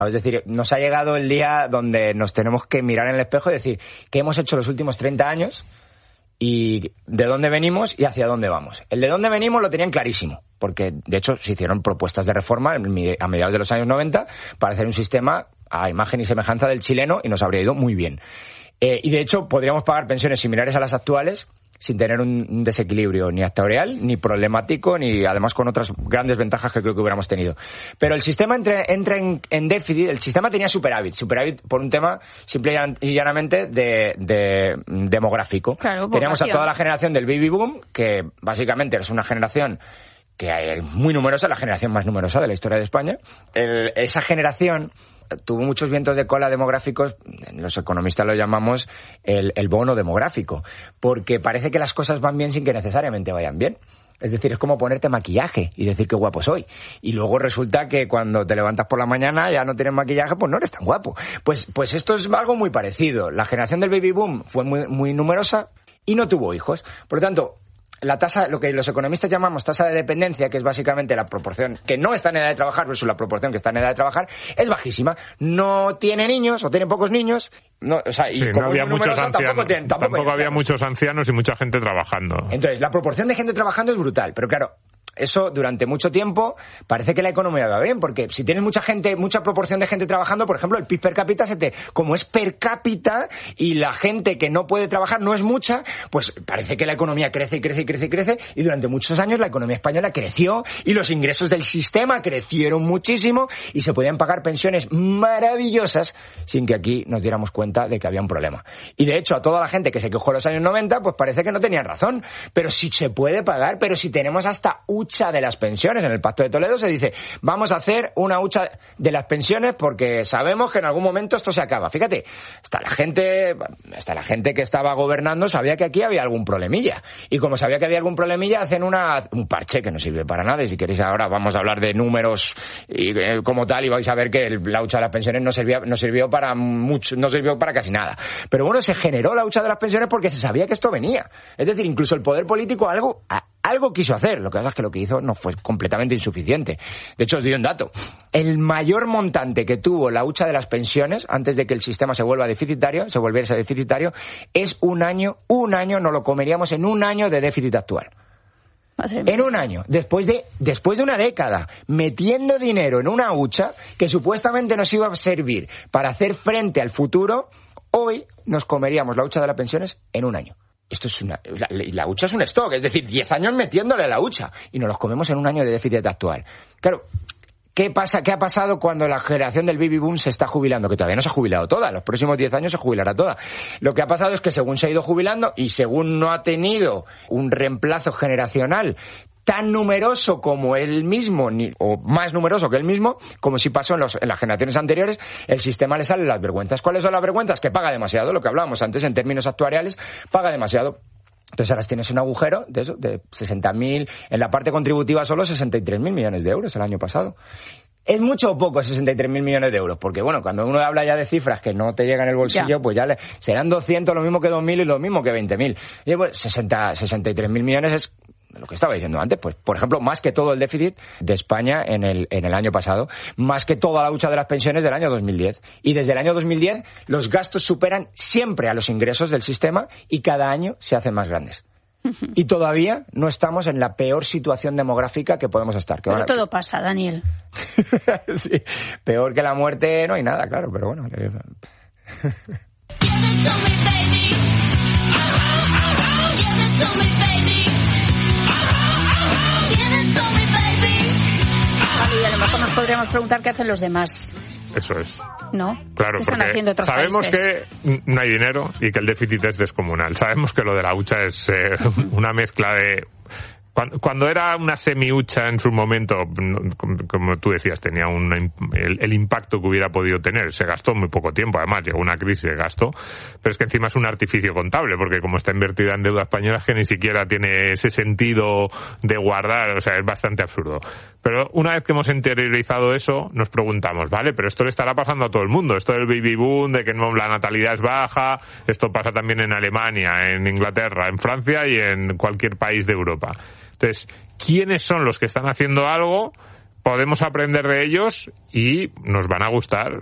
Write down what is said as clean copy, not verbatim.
Es decir, nos ha llegado el día donde nos tenemos que mirar en el espejo y decir qué hemos hecho los últimos 30 años y de dónde venimos y hacia dónde vamos. El de dónde venimos lo tenían clarísimo, porque de hecho se hicieron propuestas de reforma a mediados de los años 90 para hacer un sistema a imagen y semejanza del chileno y nos habría ido muy bien. Y de hecho podríamos pagar pensiones similares a las actuales sin tener un desequilibrio ni actuarial, ni problemático, ni además con otras grandes ventajas que creo que hubiéramos tenido. Pero el sistema entra en déficit, el sistema tenía superávit por un tema simple y llanamente de demográfico. Claro, teníamos a toda la generación del baby boom, que básicamente es una generación que es muy numerosa, la generación más numerosa de la historia de España. Esa generación tuvo muchos vientos de cola demográficos, los economistas lo llamamos el bono demográfico, porque parece que las cosas van bien sin que necesariamente vayan bien. Es decir, es como ponerte maquillaje y decir qué guapo soy. Y luego resulta que cuando te levantas por la mañana ya no tienes maquillaje, pues no eres tan guapo. Pues esto es algo muy parecido. La generación del baby boom fue muy, muy numerosa y no tuvo hijos. Por lo tanto, la tasa, lo que los economistas llamamos tasa de dependencia, que es básicamente la proporción que no está en edad de trabajar versus la proporción que está en edad de trabajar, es bajísima. No tiene niños o tiene pocos niños. No, o sea, y sí, como no había muchos ancianos. Tampoco había ancianos. Muchos ancianos y mucha gente trabajando. Entonces, la proporción de gente trabajando es brutal, pero claro, eso durante mucho tiempo parece que la economía va bien, porque si tienes mucha proporción de gente trabajando, por ejemplo, el PIB per cápita como es per cápita y la gente que no puede trabajar no es mucha, pues parece que la economía crece y crece y crece y crece, y durante muchos años la economía española creció y los ingresos del sistema crecieron muchísimo y se podían pagar pensiones maravillosas sin que aquí nos diéramos cuenta de que había un problema. Y de hecho, a toda la gente que se quejó en los años 90, pues parece que no tenían razón, pero si se puede pagar, pero si tenemos hasta hucha de las pensiones. En el Pacto de Toledo se dice, vamos a hacer una hucha de las pensiones porque sabemos que en algún momento esto se acaba. Fíjate, hasta la gente que estaba gobernando sabía que aquí había algún problemilla. Y como sabía que había algún problemilla, hacen un parche que no sirve para nada. Y si queréis ahora vamos a hablar de números y como tal, y vais a ver que la hucha de las pensiones no sirvió para mucho, no sirvió para casi nada. Pero bueno, se generó la hucha de las pensiones porque se sabía que esto venía. Es decir, incluso el poder político algo quiso hacer. Lo que pasa es que lo que hizo no fue completamente insuficiente. De hecho, os doy un dato. El mayor montante que tuvo la hucha de las pensiones antes de que el sistema se volviese deficitario, es un año, nos lo comeríamos en un año de déficit actual. En un año, después de una década, metiendo dinero en una hucha que supuestamente nos iba a servir para hacer frente al futuro, hoy nos comeríamos la hucha de las pensiones en un año. Esto es la hucha es un stock, es decir, 10 años metiéndole a la hucha y nos los comemos en un año de déficit actual. Claro, ¿qué ha pasado cuando la generación del baby boom se está jubilando? Que todavía no se ha jubilado toda, en los próximos 10 años se jubilará toda. Lo que ha pasado es que según se ha ido jubilando y según no ha tenido un reemplazo generacional tan numeroso como él mismo, o más numeroso que él mismo, como si pasó en las generaciones anteriores, el sistema le sale las vergüenzas. ¿Cuáles son las vergüenzas? Que paga demasiado, lo que hablábamos antes en términos actuariales, paga demasiado. Entonces ahora tienes un agujero de 60.000, en la parte contributiva solo 63.000 millones de euros el año pasado. ¿Es mucho o poco 63.000 millones de euros? Porque bueno, cuando uno habla ya de cifras que no te llegan en el bolsillo, pues ya serán 200, lo mismo que 2.000 y lo mismo que 20.000. Y pues 63.000 millones es lo que estaba diciendo antes, pues por ejemplo, más que todo el déficit de España en el año pasado, más que toda la hucha de las pensiones del año 2010. Y desde el año 2010 los gastos superan siempre a los ingresos del sistema y cada año se hacen más grandes. Y todavía no estamos en la peor situación demográfica que podemos estar. Pero todo pasa, Daniel. Sí, peor que la muerte no hay nada, claro, pero bueno. Y a lo mejor nos podríamos preguntar qué hacen los demás. Eso es. ¿No? Claro, ¿Qué están porque haciendo otros sabemos países? Que no hay dinero y que el déficit es descomunal. Sabemos que lo de la hucha es una mezcla de... Cuando era una semi-hucha en su momento, como tú decías, tenía el impacto que hubiera podido tener. Se gastó muy poco tiempo, además llegó una crisis de gasto, pero es que encima es un artificio contable, porque como está invertida en deuda española es que ni siquiera tiene ese sentido de guardar, o sea, es bastante absurdo. Pero una vez que hemos interiorizado eso, nos preguntamos, vale, pero esto le estará pasando a todo el mundo, esto del baby boom, de que la natalidad es baja, esto pasa también en Alemania, en Inglaterra, en Francia y en cualquier país de Europa. Entonces, ¿quiénes son los que están haciendo algo podemos aprender de ellos y nos van a gustar